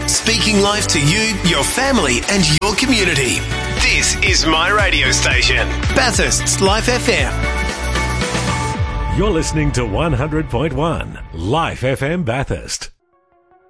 Speaking life to you, your family and your community. This is my radio station, Bathurst's Life FM. You're listening to 100.1 Life FM Bathurst.